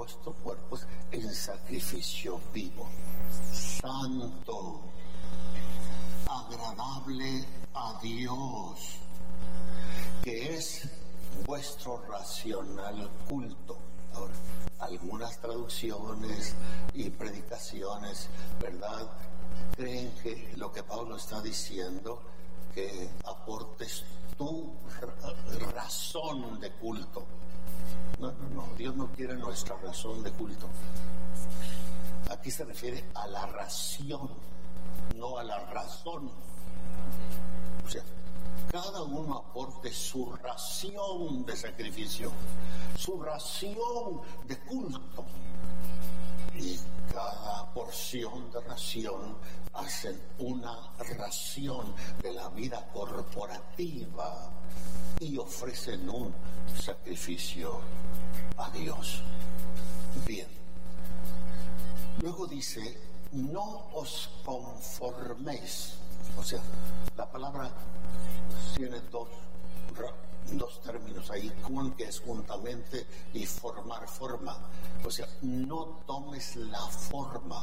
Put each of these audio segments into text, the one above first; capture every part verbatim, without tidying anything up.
vuestros cuerpos en sacrificio vivo, santo, agradable a Dios, que es vuestro racional culto. Ahora, algunas traducciones y predicaciones, ¿verdad?, creen que lo que Pablo está diciendo, que aportes tu razón de culto. No, no, no, Dios no quiere nuestra razón de culto. Aquí se refiere a la ración, no a la razón. O sea, cada uno aporte su ración de sacrificio, su ración de culto. Y cada porción de ración hacen una ración de la vida corporativa y ofrecen un sacrificio a Dios. Bien. Luego dice, no os conforméis. O sea, la palabra tiene dos, dos términos ahí, con que es juntamente y formar forma. O sea, no tomes la forma.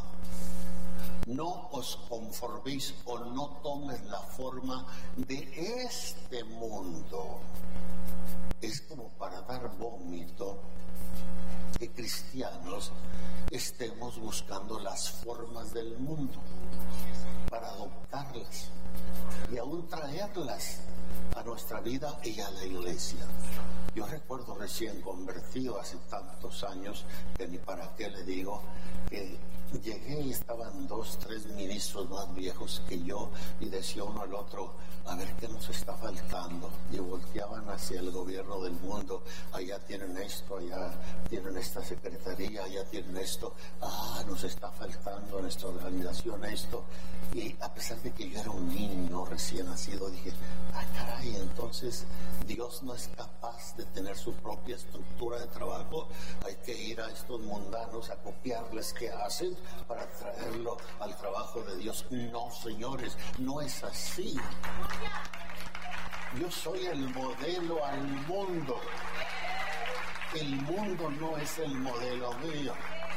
No os conforméis o no tomes la forma de este mundo. Es como para dar vómito que cristianos estemos buscando las formas del mundo para adoptarlas y aún traerlas a nuestra vida y a la iglesia. Yo recuerdo recién convertido hace tantos años, que ni para qué le digo, que llegué y estaban dos, tres ministros más viejos que yo y decía uno al otro, a ver qué nos está faltando, y volteaban hacia el gobierno del mundo, allá tienen esto, allá tienen esta secretaría, allá tienen esto, ah, nos está faltando a nuestra organización esto, y a pesar de que yo era un niño recién nacido, dije, ah, caray, entonces Dios no es capaz de tener su propia estructura de trabajo, hay que ir a estos mundanos a copiarles qué hacen para traerlo al trabajo de Dios. No, señores, no es así. Yo soy el modelo al mundo. El mundo no es el modelo mío.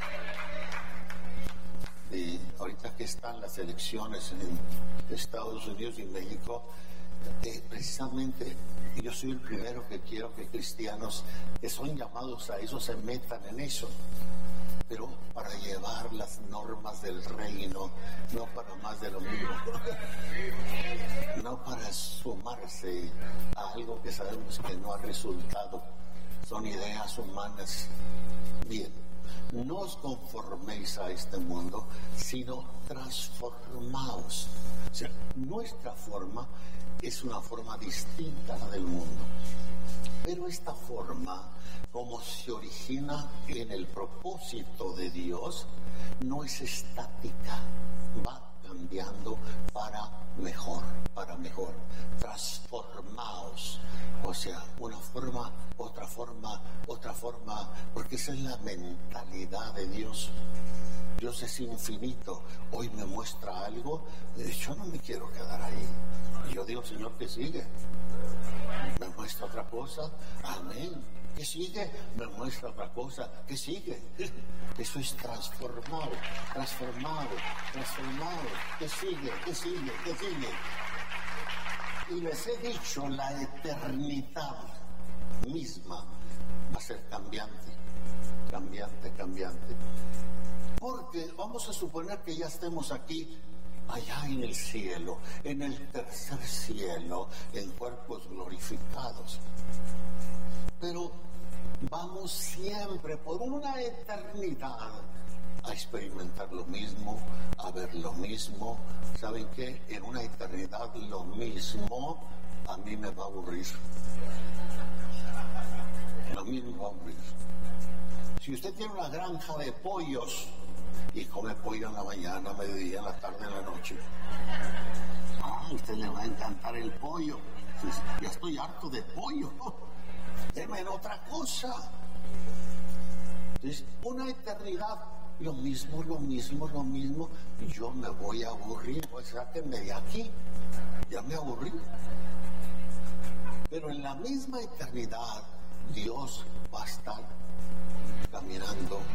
Y ahorita que están las elecciones en Estados Unidos y México, eh, precisamente yo soy el primero que quiero que cristianos que son llamados a eso se metan en eso, pero para llevar las normas del reino, no para más de lo mismo, no para sumarse a algo que sabemos que no ha resultado, son ideas humanas. Bien, no os conforméis a este mundo, sino transformaos. O sea, nuestra forma es una forma distinta a la del mundo, pero esta forma, como se origina en el propósito de Dios, no es estática, va cambiando para mejor, para mejor. Transformaos, o sea, una forma, otra forma, otra forma, porque esa es la mentalidad de Dios. Dios es infinito. Hoy me muestra algo, yo no me quiero quedar ahí. Yo digo, Señor, ¿qué sigue? Me muestra otra cosa, amén. ¿Qué sigue? Me muestra otra cosa, ¿qué sigue? Eso es transformado, transformado, transformado. ¿Qué sigue? ¿Qué sigue? ¿Qué sigue? Y les he dicho, la eternidad misma va a ser cambiante, cambiante, cambiante. Porque vamos a suponer que ya estemos aquí, allá en el cielo, en el tercer cielo, en cuerpos glorificados. Pero vamos siempre por una eternidad a experimentar lo mismo, a ver lo mismo. ¿Saben qué? En una eternidad lo mismo a mí me va a aburrir. A mí me va a aburrir. Si usted tiene una granja de pollos y come pollo en la mañana, mediodía, en la tarde, en la noche, ah, a usted le va a encantar el pollo. Pues, ya estoy harto de pollo. Deme otra cosa. Entonces, una eternidad, lo mismo, lo mismo, lo mismo, y yo me voy a aburrir, pues sáquenme de aquí, ya me aburrí. Pero en la misma eternidad, Dios va a estar caminando